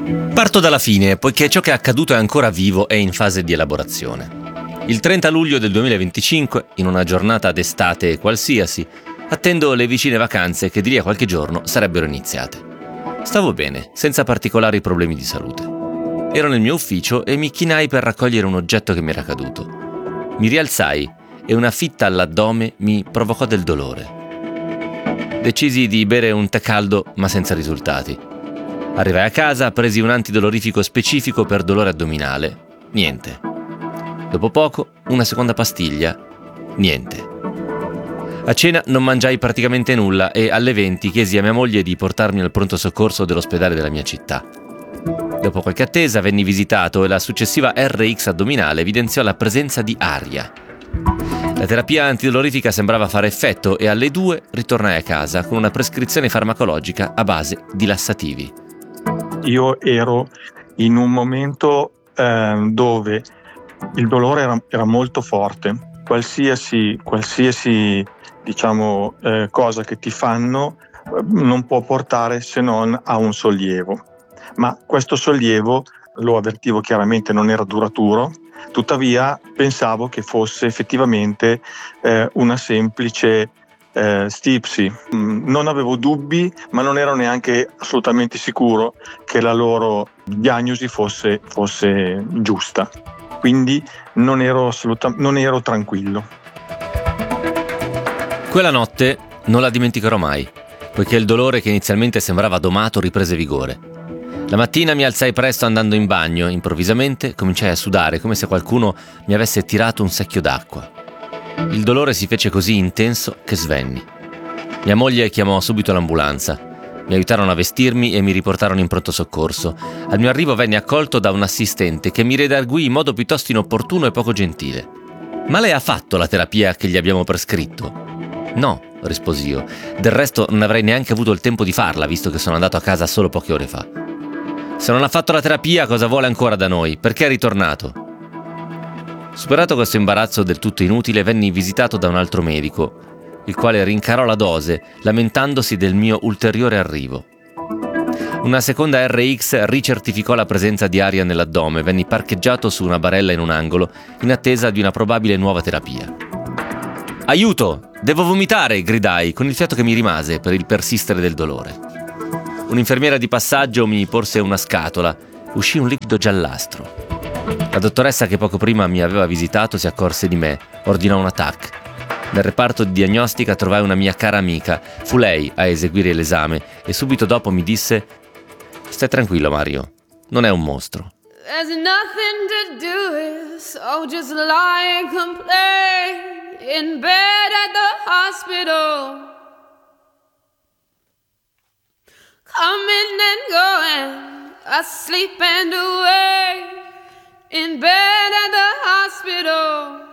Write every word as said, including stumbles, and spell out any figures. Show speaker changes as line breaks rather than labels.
Parto dalla fine, poiché ciò che è accaduto è ancora vivo e in fase di elaborazione. Il trenta luglio del duemilaventicinque, in una giornata d'estate qualsiasi, attendo le vicine vacanze che di lì a qualche giorno sarebbero iniziate. Stavo bene, senza particolari problemi di salute. Ero nel mio ufficio e mi chinai per raccogliere un oggetto che mi era caduto. Mi rialzai e una fitta all'addome mi provocò del dolore. Decisi di bere un tè caldo, ma senza risultati. Arrivai a casa, presi un antidolorifico specifico per dolore addominale. Niente. Dopo poco, una seconda pastiglia. Niente. A cena non mangiai praticamente nulla e alle venti chiesi a mia moglie di portarmi al pronto soccorso dell'ospedale della mia città. Dopo qualche attesa venni visitato e la successiva erre ics addominale evidenziò la presenza di aria. La terapia antidolorifica sembrava fare effetto e alle due ritornai a casa con una prescrizione farmacologica a base di lassativi.
Io ero in un momento eh, dove il dolore era, era molto forte. Qualsiasi, qualsiasi diciamo, eh, cosa che ti fanno eh, non può portare se non a un sollievo. Ma questo sollievo, lo avvertivo chiaramente, non era duraturo. Tuttavia pensavo che fosse effettivamente eh, una semplice eh, stipsi. Non avevo dubbi, ma non ero neanche assolutamente sicuro che la loro diagnosi fosse, fosse giusta. Quindi non ero, assoluta, non ero tranquillo.
Quella notte non la dimenticherò mai, poiché il dolore che inizialmente sembrava domato riprese vigore. La mattina mi alzai presto andando in bagno, improvvisamente cominciai a sudare come se qualcuno mi avesse tirato un secchio d'acqua. Il dolore si fece così intenso che svenni. Mia moglie chiamò subito l'ambulanza. Mi aiutarono a vestirmi e mi riportarono in pronto soccorso. Al mio arrivo venni accolto da un assistente che mi redarguì in modo piuttosto inopportuno e poco gentile. «Ma lei ha fatto la terapia che gli abbiamo prescritto?» «No», risposi io. «Del resto non avrei neanche avuto il tempo di farla, visto che sono andato a casa solo poche ore fa». «Se non ha fatto la terapia, cosa vuole ancora da noi? Perché è ritornato?» Superato questo imbarazzo del tutto inutile, venni visitato da un altro medico, il quale rincarò la dose, lamentandosi del mio ulteriore arrivo. Una seconda erre ics ricertificò la presenza di aria nell'addome, venni parcheggiato su una barella in un angolo, in attesa di una probabile nuova terapia. «Aiuto! Devo vomitare!» gridai, con il fiato che mi rimase per il persistere del dolore. Un'infermiera di passaggio mi porse una scatola, uscì un liquido giallastro. La dottoressa che poco prima mi aveva visitato si accorse di me, ordinò una T A C. Nel reparto di diagnostica trovai una mia cara amica. Fu lei a eseguire l'esame e subito dopo mi disse: «Stai tranquillo, Mario, non è un mostro».
There's nothing to do, so just lie and complain in bed at the hospital. Coming and going, asleep and awake in bed at the hospital.